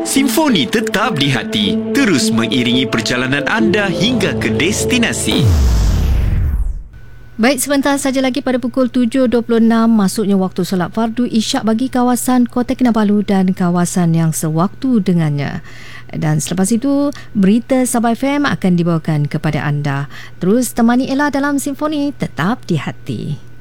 Simfoni tetap di hati, terus mengiringi perjalanan anda hingga ke destinasi. Baik, sebentar saja lagi pada pukul 7.26 masuknya waktu solat fardu isyak bagi kawasan Kota Kinabalu dan kawasan yang sewaktu dengannya. Dan selepas itu, berita Sabah FM akan dibawakan kepada anda. Terus temani Ella dalam Simfoni tetap di hati.